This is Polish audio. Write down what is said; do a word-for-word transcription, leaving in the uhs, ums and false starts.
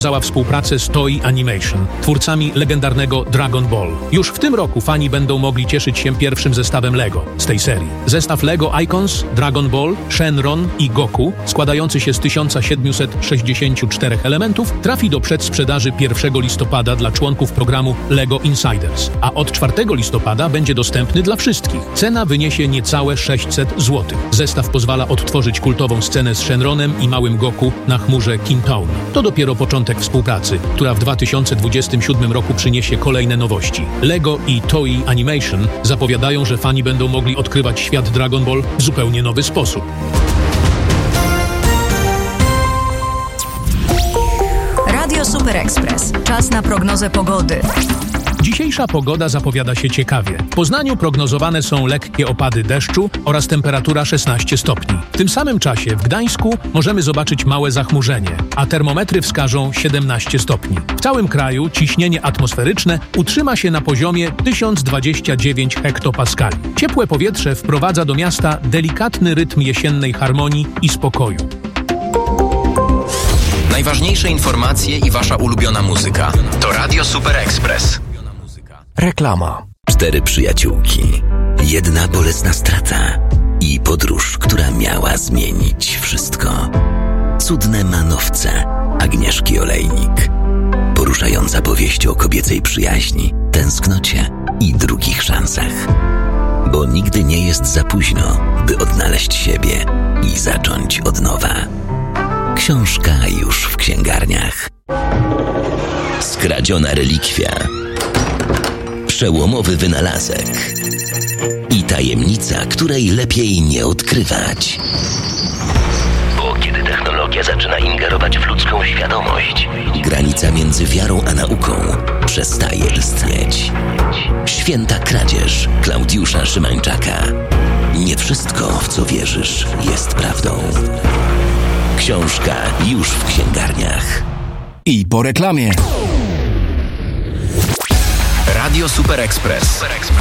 nawiązała współpracę z Toei Animation, twórcami legendarnego Dragon Ball. Już w tym roku fani będą mogli cieszyć się pierwszym zestawem Lego z tej serii. Zestaw Lego Icons, Dragon Ball, Shenron i Goku, składający się z tysiąc siedemset sześćdziesięciu czterech elementów, trafi do przedsprzedaży pierwszego listopada dla członków programu Lego Insiders, a od czwartego listopada będzie dostępny dla wszystkich. Cena wyniesie niecałe sześćset złotych. Zestaw pozwala odtworzyć kultową scenę z Shenronem i małym Goku na chmurze Kintown. To dopiero początek współpracy, która w dwa tysiące dwudziestym siódmym roku przyniesie kolejne nowości. Lego i Toei Animation zapowiadają, że fani będą mogli odkrywać świat Dragon Ball w zupełnie nowy sposób. Radio Super Express. Czas na prognozę pogody. Dzisiejsza pogoda zapowiada się ciekawie. W Poznaniu prognozowane są lekkie opady deszczu oraz temperatura szesnaście stopni. W tym samym czasie w Gdańsku możemy zobaczyć małe zachmurzenie, a termometry wskażą siedemnaście stopni. W całym kraju ciśnienie atmosferyczne utrzyma się na poziomie tysiąc dwadzieścia dziewięć hektopaskali. Ciepłe powietrze wprowadza do miasta delikatny rytm jesiennej harmonii i spokoju. Najważniejsze informacje i wasza ulubiona muzyka to Radio Super Express. Reklama. Cztery przyjaciółki, jedna bolesna strata i podróż, która miała zmienić wszystko. Cudne manowce Agnieszki Olejnik. Poruszająca powieść o kobiecej przyjaźni, tęsknocie i drugich szansach. Bo nigdy nie jest za późno, by odnaleźć siebie i zacząć od nowa. Książka już w księgarniach. Skradziona relikwia. Przełomowy wynalazek i tajemnica, której lepiej nie odkrywać. Bo kiedy technologia zaczyna ingerować w ludzką świadomość, granica między wiarą a nauką przestaje istnieć. Święta kradzież Klaudiusza Szymańczaka. Nie wszystko, w co wierzysz, jest prawdą. Książka już w księgarniach. I po reklamie. Radio Super Express.